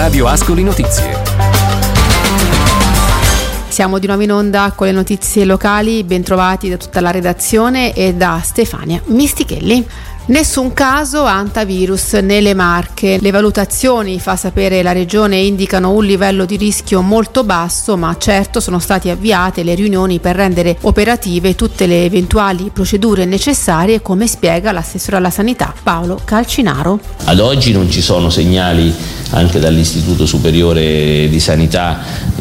Radio Ascoli Notizie. Siamo di nuovo in onda con le notizie locali, bentrovati da tutta la redazione e da Stefania Mistichelli. Nessun caso hantavirus nelle Marche. Le valutazioni, fa sapere la Regione, indicano un livello di rischio molto basso, ma certo sono state avviate le riunioni per rendere operative tutte le eventuali procedure necessarie, come spiega l'assessore alla sanità Paolo Calcinaro. Ad oggi non ci sono segnali anche dall'Istituto Superiore di Sanità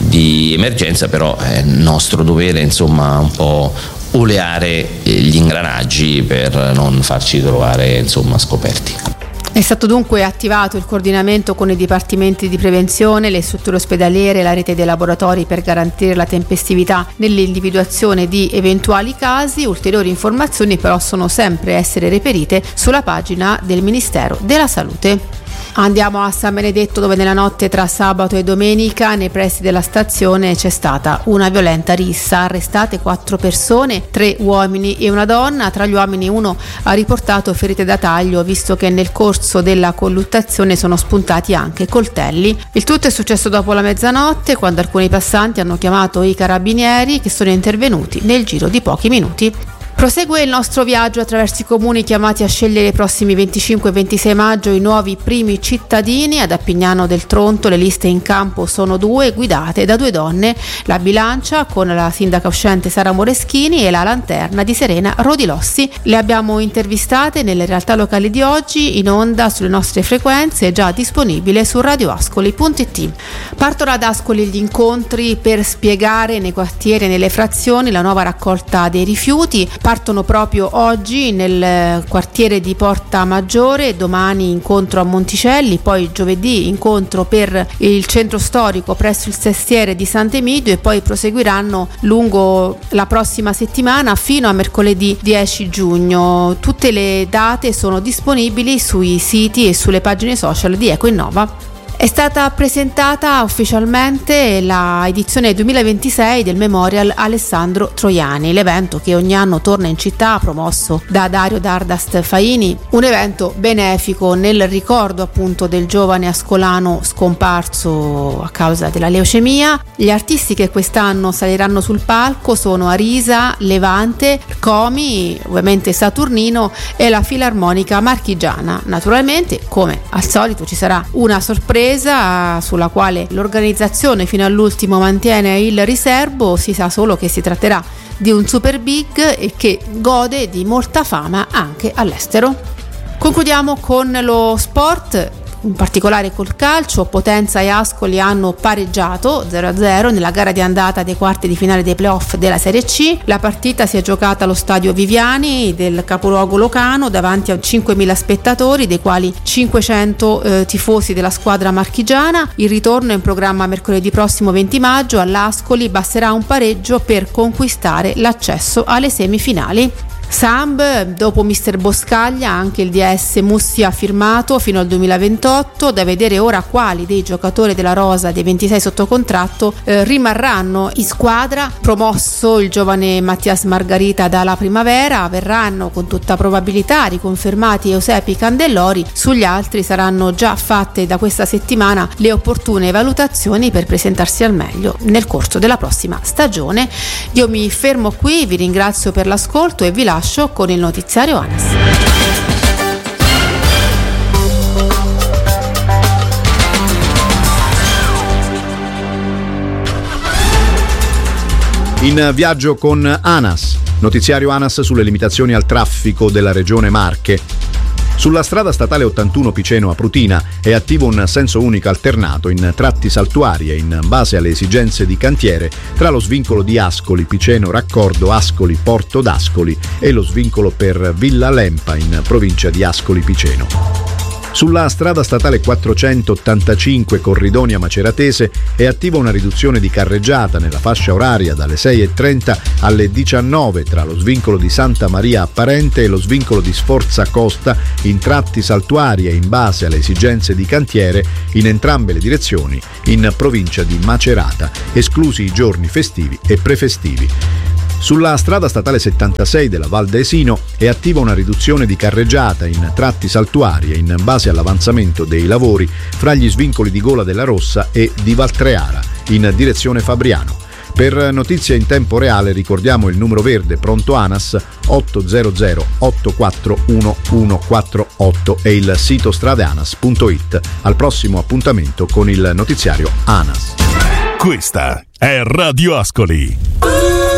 di emergenza, però è nostro dovere un po' oleare gli ingranaggi per non farci trovare scoperti. È stato dunque attivato il coordinamento con i dipartimenti di prevenzione, le strutture ospedaliere e la rete dei laboratori per garantire la tempestività nell'individuazione di eventuali casi. Ulteriori informazioni però possono sempre essere reperite sulla pagina del Ministero della Salute. Andiamo a San Benedetto, dove nella notte tra sabato e domenica nei pressi della stazione c'è stata una violenta rissa. Arrestate 4 persone, 3 uomini e una donna. Tra gli uomini uno ha riportato ferite da taglio, visto che nel corso della colluttazione sono spuntati anche coltelli. Il tutto è successo dopo la mezzanotte, quando alcuni passanti hanno chiamato i carabinieri, che sono intervenuti nel giro di pochi minuti. Prosegue il nostro viaggio attraverso i comuni chiamati a scegliere i prossimi 25 e 26 maggio i nuovi primi cittadini. Ad Appignano del Tronto le liste in campo sono 2, guidate da 2 donne: la Bilancia con la sindaca uscente Sara Moreschini e la Lanterna di Serena Rodilossi. Le abbiamo intervistate nelle realtà locali di oggi, in onda sulle nostre frequenze, già disponibile su radioascoli.it. Partono ad Ascoli gli incontri per spiegare nei quartieri e nelle frazioni la nuova raccolta dei rifiuti. Partono proprio oggi nel quartiere di Porta Maggiore, domani incontro a Monticelli, poi giovedì incontro per il centro storico presso il Sestiere di Sant'Emidio, e poi proseguiranno lungo la prossima settimana fino a mercoledì 10 giugno. Tutte le date sono disponibili sui siti e sulle pagine social di Ecoinnova. È stata presentata ufficialmente la edizione 2026 del Memorial Alessandro Troiani, l'evento che ogni anno torna in città, promosso da Dario Dardast Faini, un evento benefico nel ricordo appunto del giovane ascolano scomparso a causa della leucemia. Gli artisti che quest'anno saliranno sul palco sono Arisa, Levante, Comi, ovviamente Saturnino e la Filarmonica Marchigiana. Naturalmente, come al solito, ci sarà una sorpresa sulla quale l'organizzazione fino all'ultimo mantiene il riservo. Si sa solo che si tratterà di un super big e che gode di molta fama anche all'estero. Concludiamo con lo sport, in particolare col calcio. Potenza e Ascoli hanno pareggiato 0-0 nella gara di andata dei quarti di finale dei playoff della Serie C. La partita si è giocata allo stadio Viviani del capoluogo locano davanti a 5.000 spettatori, dei quali 500 tifosi della squadra marchigiana. Il ritorno è in programma mercoledì prossimo 20 maggio. All'Ascoli basterà un pareggio per conquistare l'accesso alle semifinali. Samb, dopo mister Boscaglia, anche il DS Mussi ha firmato fino al 2028. Da vedere ora quali dei giocatori della rosa dei 26 sotto contratto rimarranno in squadra. Promosso il giovane Mattias Margarita dalla primavera. Verranno con tutta probabilità riconfermati Eusepi Candellori. Sugli altri saranno già fatte da questa settimana le opportune valutazioni per presentarsi al meglio nel corso della prossima stagione. Io mi fermo qui, vi ringrazio per l'ascolto e vi lascio con il notiziario ANAS. In viaggio con ANAS, notiziario ANAS sulle limitazioni al traffico della regione Marche. Sulla strada statale 81 Piceno a Prutina è attivo un senso unico alternato in tratti saltuari e in base alle esigenze di cantiere tra lo svincolo di Ascoli, Piceno, Raccordo, Ascoli, Porto d'Ascoli e lo svincolo per Villa Lempa in provincia di Ascoli Piceno. Sulla strada statale 485 Corridonia Maceratese è attiva una riduzione di carreggiata nella fascia oraria dalle 6:30 alle 19 tra lo svincolo di Santa Maria Apparente e lo svincolo di Sforza Costa in tratti saltuari e in base alle esigenze di cantiere in entrambe le direzioni in provincia di Macerata, esclusi i giorni festivi e prefestivi. Sulla strada statale 76 della Val d'Esino è attiva una riduzione di carreggiata in tratti saltuari e in base all'avanzamento dei lavori fra gli svincoli di Gola della Rossa e di Valtreara in direzione Fabriano. Per notizie in tempo reale ricordiamo il numero verde pronto ANAS 800 841 148 e il sito stradeanas.it. Al prossimo appuntamento con il notiziario ANAS. Questa è Radio Ascoli.